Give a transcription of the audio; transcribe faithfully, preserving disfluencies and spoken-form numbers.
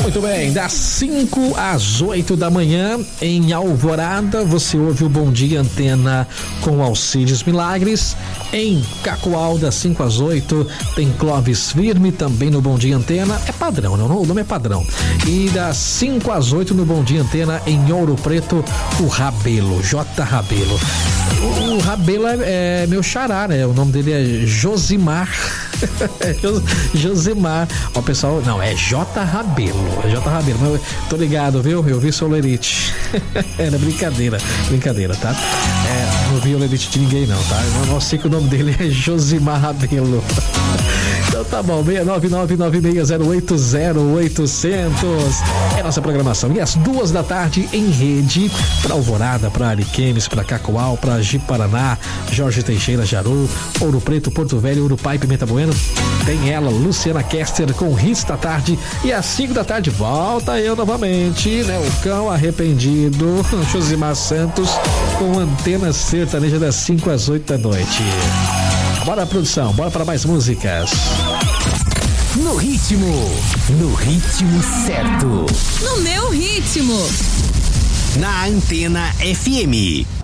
Muito bem, das cinco às oito da manhã, em Alvorada, você ouve o Bom Dia Antena com Alcides Milagres. Em Cacoal, das cinco às oito, tem Clóvis Firme, também no Bom Dia Antena. É padrão, não? O nome é padrão. E das cinco às oito, no Bom Dia Antena, em Ouro Preto, o Rabelo, J. Rabelo. O, o Rabelo é, é meu xará, né? O nome dele é Josimar. Josimar. Ó, pessoal, não, é J. Rabelo. É J. Rabelo. Mas, tô ligado, viu? Eu vi seu Lerite. Era brincadeira, brincadeira, tá? É, não vi o Lerite de ninguém, não, tá? Eu não sei que o nome dele é Josimar Rabelo. Então tá bom, seis nove nove nove seis zero oito zero oito zero zero é nossa programação. E às duas da tarde em rede para Alvorada, para Ariquemes, para Cacoal, para Ji-Paraná, Jorge Teixeira, Jaru, Ouro Preto, Porto Velho, Urupá e Pimenta Bueno. Tem ela, Luciana Kester com Hits da Tarde. E às cinco da tarde volta eu novamente, né? O cão arrependido, Josimar Santos com Antena Sertaneja das cinco às oito da noite. Bora, produção, bora para mais músicas. No ritmo, no ritmo certo. No meu ritmo. Na Antena F M.